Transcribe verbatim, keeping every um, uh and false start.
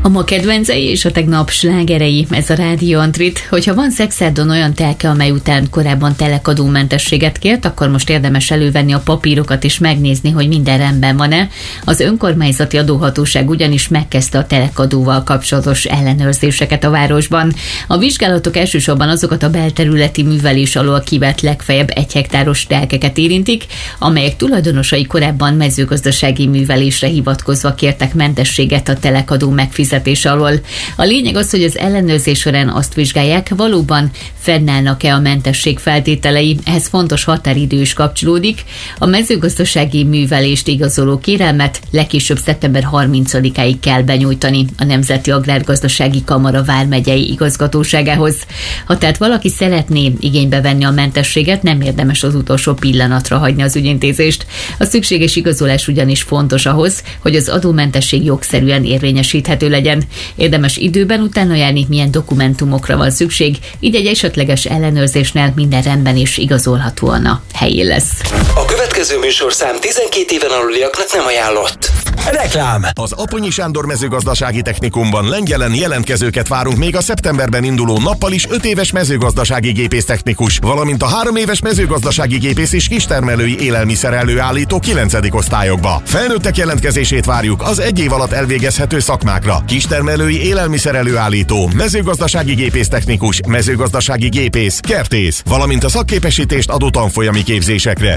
A ma kedvencei és a tegnap slágerei, ez a Rádió Antrit. Hogyha van Szexárdon olyan telke, amely után korábban telekadómentességet kért, akkor most érdemes elővenni a papírokat és megnézni, hogy minden rendben van-e. Az önkormányzati adóhatóság ugyanis megkezdte a telekadóval kapcsolatos ellenőrzéseket a városban. A vizsgálatok elsősorban azokat a belterületi művelés alól kivett legfeljebb egy hektáros telkeket érintik, amelyek tulajdonosai korábban mezőgazdasági művelésre hivatkozva kértek mentességet a telekadó megfizetése alól. A lényeg az, hogy az ellenőrzés során azt vizsgálják, valóban fennállnak-e a mentesség feltételei, ehhez fontos határidő is kapcsolódik. A mezőgazdasági művelést igazoló kérelmet legkésőbb szeptember harmincadikáig kell benyújtani a Nemzeti Agrárgazdasági Kamara vármegyei igazgatóságához. Ha tehát valaki szeretné igénybe venni a mentességet, nem érdemes az utolsó pillanatra hagyni az ügyintézést. A szükséges igazolás ugyanis fontos ahhoz, hogy az adómentesség jogszerűen érvényesíthető legyen. Érdemes időben utána járni, milyen dokumentumokra van szükség, így egy esetleges ellenőrzésnél minden rendben és igazolhatóan a helyén lesz. A következő műsorszám tizenkét éven aluliaknak nem ajánlott. Reklám! Az Aponyi Sándor Mezőgazdasági Technikumban Lengyelen jelentkezőket várunk még a szeptemberben induló nappal is öt éves mezőgazdasági gépésztechnikus, valamint a három éves mezőgazdasági gépész és kistermelői élelmiszer előállító kilencedik osztályokba. Felnőttek jelentkezését várjuk az egy év alatt elvégezhető szakmákra. Kistermelői élelmiszer előállító, mezőgazdasági gépésztechnikus, mezőgazdasági gépész, kertész, valamint a szakképesítést adó tanfolyami képzésekre.